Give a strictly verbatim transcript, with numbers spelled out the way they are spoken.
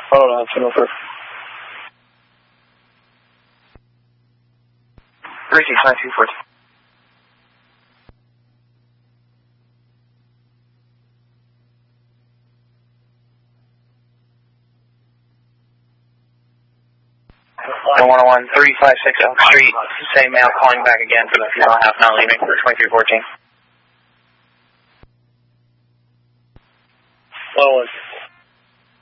Hold on, ten oh four. three six nine two four two. one oh one, three five six Elk Street, same male calling back again for the female half mile leaving for twenty-three fourteen. one oh one.